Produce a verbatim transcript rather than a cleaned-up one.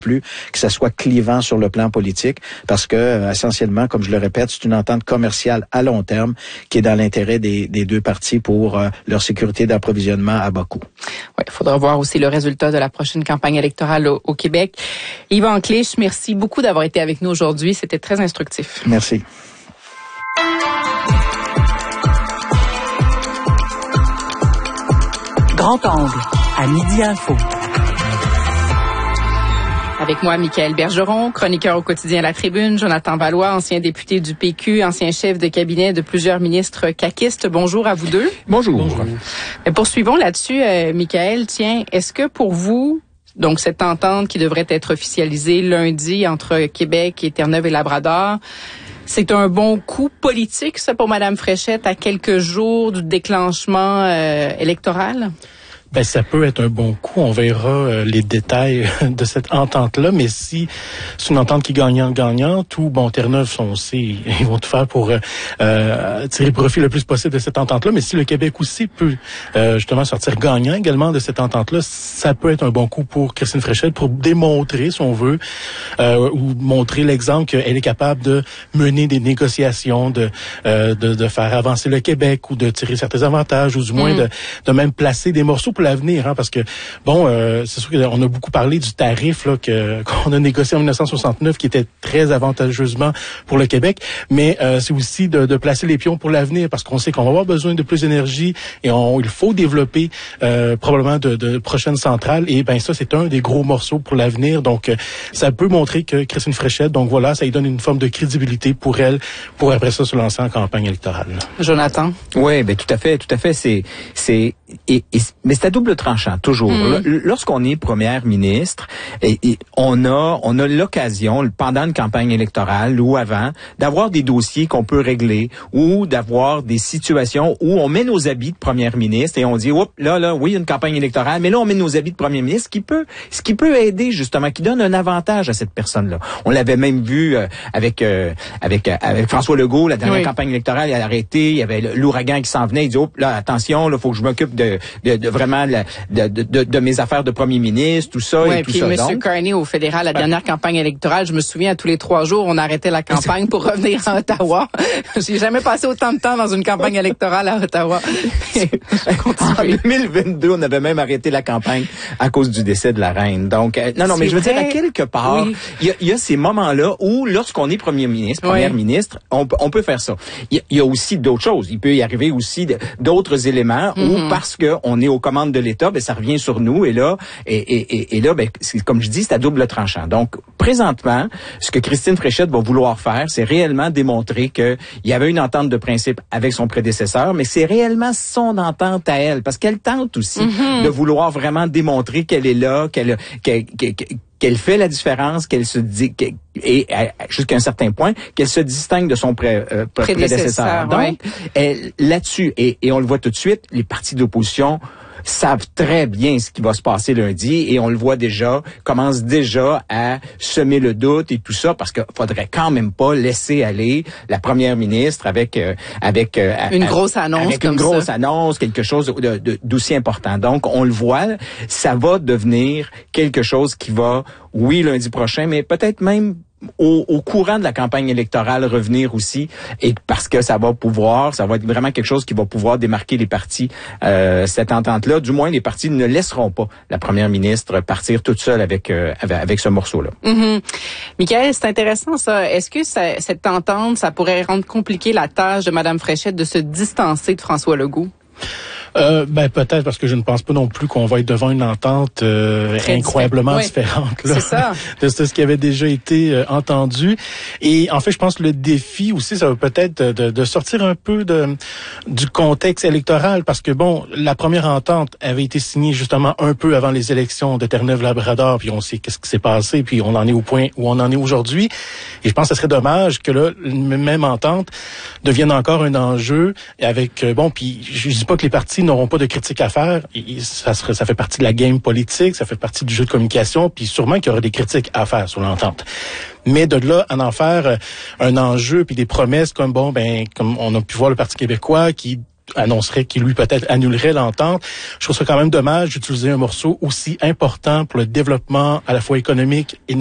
plus que ça soit clivant sur le plan politique, parce que euh, essentiellement, comme je le répète, c'est une entente commerciale à long terme qui est dans l'intérêt des, des deux parties pour euh, leur sécurité d'approvisionnement à bas coût. Oui, il faudra voir aussi le résultat de la prochaine campagne électorale au, au Québec. Yvan Clich, merci beaucoup d'avoir été avec nous aujourd'hui. C'était très instructif. Merci. Grand angle, à Midi Info. Avec moi, Michaël Bergeron, chroniqueur au quotidien La Tribune, Jonathan Valois, ancien député du P Q, ancien chef de cabinet de plusieurs ministres caquistes. Bonjour à vous deux. Bonjour. Bonjour. Et poursuivons là-dessus, euh, Michaël. Tiens, est-ce que pour vous, donc cette entente qui devrait être officialisée lundi entre Québec et Terre-Neuve et Labrador, c'est un bon coup politique, ça, pour Mme Fréchette, à quelques jours du déclenchement euh, électoral? Ben, ça peut être un bon coup. On verra euh, les détails de cette entente-là. Mais si c'est une entente qui est gagnante-gagnante, ou, bon, Terre-Neuve sont aussi, ils vont tout faire pour euh, tirer profit le plus possible de cette entente-là. Mais si le Québec aussi peut euh, justement sortir gagnant également de cette entente-là, ça peut être un bon coup pour Christine Fréchette pour démontrer, si on veut, euh, ou montrer l'exemple qu'elle est capable de mener des négociations, de, euh, de, de faire avancer le Québec, ou de tirer certains avantages, ou du moins mmh. de, de même placer des morceaux pour l'avenir, hein, parce que bon, euh, c'est sûr qu'on a beaucoup parlé du tarif là que qu'on a négocié en dix-neuf cent soixante-neuf, qui était très avantageusement pour le Québec, mais euh, c'est aussi de, de placer les pions pour l'avenir, parce qu'on sait qu'on va avoir besoin de plus d'énergie et on, il faut développer euh, probablement de, de prochaines centrales, et ben ça c'est un des gros morceaux pour l'avenir. Donc euh, ça peut montrer que Christine Fréchette, donc voilà, ça lui donne une forme de crédibilité pour elle, pour après ça se lancer en campagne électorale. Jonathan. Oui, ben tout à fait, tout à fait. C'est c'est et, et mais c'est à double tranchant toujours. Mmh. Lorsqu'on est première ministre, et, et on a on a l'occasion pendant une campagne électorale ou avant d'avoir des dossiers qu'on peut régler, ou d'avoir des situations où on met nos habits de première ministre et on dit oups, là là oui, une campagne électorale, mais là on met nos habits de premier ministre, ce qui peut ce qui peut aider justement, qui donne un avantage à cette personne-là. On l'avait même vu euh, avec euh, avec euh, avec François Legault, la dernière oui. campagne électorale, il a arrêté, il y avait l'ouragan qui s'en venait, il dit oups, là attention, là faut que je m'occupe de de, de vraiment la, de, de, de, de mes affaires de premier ministre, tout ça ouais, et tout puis ça. M. Donc, Carney au fédéral, la dernière campagne électorale, je me souviens, à tous les trois jours, on arrêtait la campagne pour revenir à Ottawa. J'ai jamais passé autant de temps dans une campagne électorale à Ottawa. En deux mille vingt-deux, on avait même arrêté la campagne à cause du décès de la reine. Donc, euh, non, non, mais je veux dire, à quelque part, il oui. y, a, y a ces moments-là où, lorsqu'on est premier ministre, première oui. ministre, on, on peut faire ça. Il y, y a aussi d'autres choses. Il peut y arriver aussi de, d'autres éléments mm-hmm. où, parce qu'on est aux commandes de l'État, ben ça revient sur nous, et là, et, et, et, et là, ben, c'est, comme je dis, c'est à double tranchant. Donc, présentement, ce que Christine Fréchette va vouloir faire, c'est réellement démontrer qu'il y avait une entente de principe avec son prédécesseur, mais c'est réellement son entente à elle, parce qu'elle tente aussi mm-hmm. de vouloir vraiment démontrer qu'elle est là, qu'elle, qu'elle, qu'elle, qu'elle fait la différence, qu'elle se dit, qu'elle, et jusqu'à un certain point, qu'elle se distingue de son pré, euh, prédécesseur. Donc, ouais. elle, là-dessus, et, et on le voit tout de suite, les partis d'opposition savent très bien ce qui va se passer lundi, et on le voit déjà, commence déjà à semer le doute et tout ça, parce qu'il faudrait quand même pas laisser aller la première ministre avec euh, avec euh, une grosse annonce avec comme une grosse ça. annonce, quelque chose de, de, d'aussi important. Donc on le voit, ça va devenir quelque chose qui va, oui, lundi prochain, mais peut-être même Au, au courant de la campagne électorale revenir aussi, et parce que ça va pouvoir, ça va être vraiment quelque chose qui va pouvoir démarquer les partis, euh, cette entente-là. Du moins, les partis ne laisseront pas la première ministre partir toute seule avec euh, avec, avec ce morceau-là. Mm-hmm. Michaël, c'est intéressant ça. Est-ce que ça, cette entente, ça pourrait rendre compliqué la tâche de Mme Fréchette de se distancer de François Legault? Euh, ben peut-être, parce que je ne pense pas non plus qu'on va être devant une entente euh, incroyablement oui. différente là, c'est ça. de ce qui avait déjà été euh, entendu. Et en fait, je pense que le défi aussi, ça va peut-être de, de sortir un peu de du contexte électoral, parce que bon, la première entente avait été signée justement un peu avant les élections de Terre-Neuve-Labrador, puis on sait qu'est-ce qui s'est passé, puis on en est au point où on en est aujourd'hui. Et je pense que ce serait dommage que là, une même entente devienne encore un enjeu avec euh, bon, puis je dis pas que les partis n'auront pas de critiques à faire. Ça, serait, ça fait partie de la game politique, ça fait partie du jeu de communication, puis sûrement qu'il y aura des critiques à faire sur l'entente. Mais de là à en faire un enjeu puis des promesses comme bon ben comme on a pu voir le Parti québécois qui annoncerait qu'il, lui, peut-être annulerait l'entente. Je trouve ça quand même dommage d'utiliser un morceau aussi important pour le développement à la fois économique et